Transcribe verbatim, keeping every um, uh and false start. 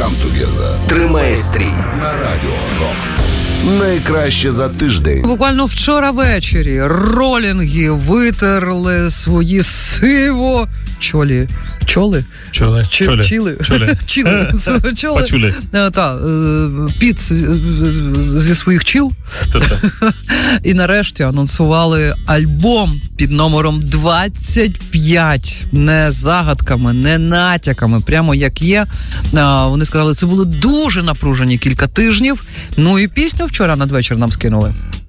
Come Together тримає стрій на Радіо Рокс. Найкраще за тиждень. Буквально вчора ввечері ролінги витерли свої сиво чолі. Чоли? Чоли. Чи, чоли. Чіли. Чоли. Чіли. Чоли. Почули. Так, піт зі своїх чіл. І нарешті анонсували альбом під номером двадцять п'ять. Не загадками, не натяками, прямо як є. Вони сказали, це були дуже напружені кілька тижнів. Ну і пісню вчора надвечір нам скинули.